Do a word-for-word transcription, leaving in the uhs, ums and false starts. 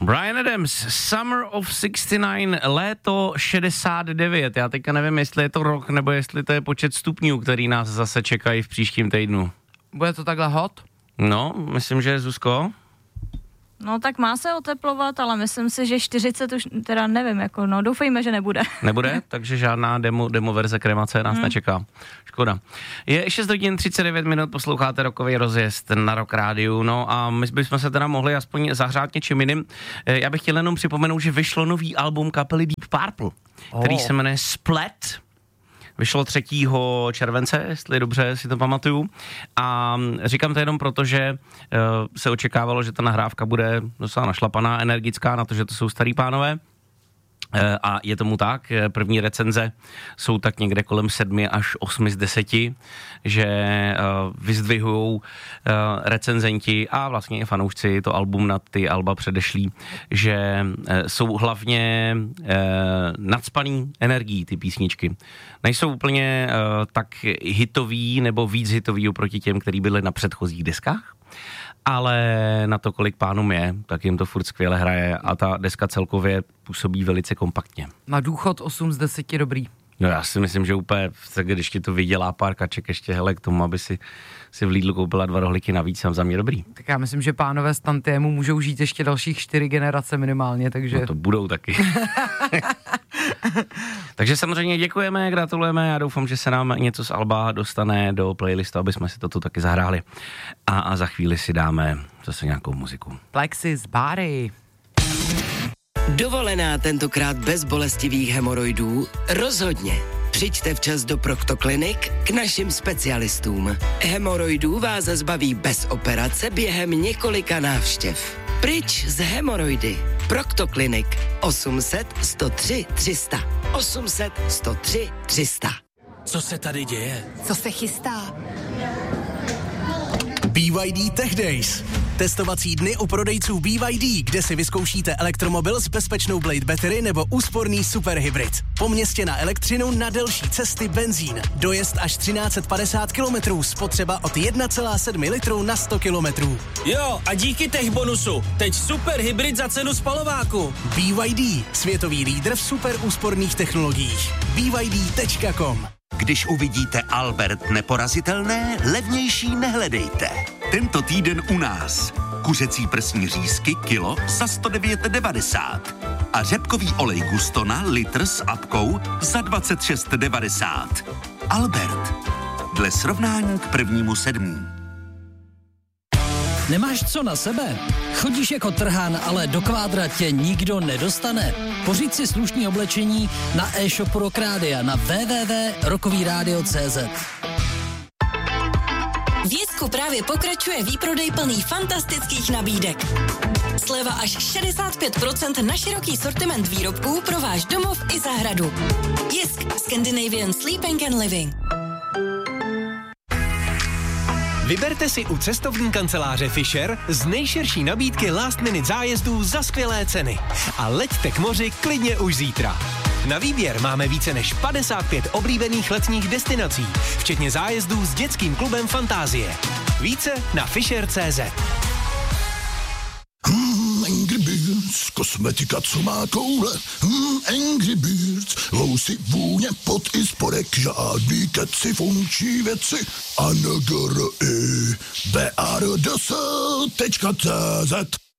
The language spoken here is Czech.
Bryan Adams, Summer of šedesát devět, léto šedesát devět. Já teďka nevím, jestli je to rok, nebo jestli to je počet stupňů, který nás zase čekají v příštím týdnu. Bude to takhle hot? No, myslím, že Zuzko. No tak má se oteplovat, ale myslím si, že čtyřicet už, teda nevím, jako no, doufejme, že nebude. Nebude? Takže žádná demo, demo verze kremace nás hmm. nečeká. Škoda. Je šest hodin třicet devět minut, posloucháte rokový rozjezd na Rock Rádiu, no a my bychom se teda mohli aspoň zahřát něčím jiným. Já bych chtěl jenom připomenout, že vyšlo nový album kapely Deep Purple, oh. který se jmenuje Split. Vyšlo třetího července, jestli dobře si to pamatuju. A říkám to jenom proto, že uh, se očekávalo, že ta nahrávka bude docela našlapaná, energická, na to, že to jsou starý pánové. Uh, a je tomu tak, první recenze jsou tak někde kolem sedmi až osmi z deseti, že uh, vyzdvihujou uh, recenzenti a vlastně i fanoušci to album na ty alba předešlý, že uh, jsou hlavně uh, nacpaný energií ty písničky. Nejsou úplně uh, tak hitový nebo víc hitový oproti těm, který byli na předchozích deskách, ale na to, kolik pánům je, tak jim to furt skvěle hraje a ta deska celkově působí velice kompaktně. Na důchod osm z deseti dobrý. No já si myslím, že úplně, když ti to vydělá pár kaček ještě hele k tomu, aby si, si v Lidlu koupila dva rohlíky navíc, a za mě dobrý. Tak já myslím, že pánové z tantiému můžou žít ještě dalších čtyři generace minimálně, takže... No to budou taky. Takže samozřejmě děkujeme, gratulujeme, já doufám, že se nám něco z alba dostane do playlistu, aby jsme si to tu taky zahráli. A, a za chvíli si dáme zase nějakou muziku. Plexis Body. Dovolená tentokrát bez bolestivých hemoroidů? Rozhodně. Přijďte včas do Proctoclinic k našim specialistům. Hemoroidů vás zbaví bez operace během několika návštěv. Pryč z hemoroidy. Proctoclinic osm set sto tři tři sta. osm set sto tři tři sta. Co se tady děje? Co se chystá? B Y D Tech Days. Testovací dny u prodejců B Y D, kde si vyzkoušíte elektromobil s bezpečnou Blade Battery nebo úsporný superhybrid. Po městě na elektřinu, na delší cesty benzín. Dojezd až třináct set padesát kilometrů, spotřeba od jedna celá sedm litru na sto kilometrů. Jo, a díky tech bonusu, teď superhybrid za cenu spalováku. B Y D, světový lídr v super úsporných technologiích. B Y D tečka com. Když uvidíte Albert neporazitelné, levnější nehledejte. Tento týden u nás. Kuřecí prsní řízky kilo za sto devět devadesát. A řepkový olej Gustona litr s apkou za dvacet šest devadesát. Albert. Dle srovnání k prvnímu sedmý. Nemáš co na sebe? Chodíš jako trhán, ale do kvádra tě nikdo nedostane? Pořiď si slušný oblečení na e-shopu Rock Rádia na w w w tečka rockový rádio tečka c z. V Jesku právě pokračuje výprodej plný fantastických nabídek. Sleva až šedesát pět procent na široký sortiment výrobků pro váš domov i zahradu. Jisk, Scandinavian Sleeping and Living. Vyberte si u cestovní kanceláře Fisher z nejširší nabídky last minute zájezdů za skvělé ceny. A leďte k moři klidně už zítra. Na výběr máme více než padesát pět oblíbených letních destinací, včetně zájezdů s dětským klubem Fantázie. Více na fisher tečka c z. Hmm, Angry Birds, kosmetika, co má koule. Hmm, Angry Birds, vousy, vůně, pot i spodek, žádný keci, funkční věci. A n g r i b a r d s tečka c z.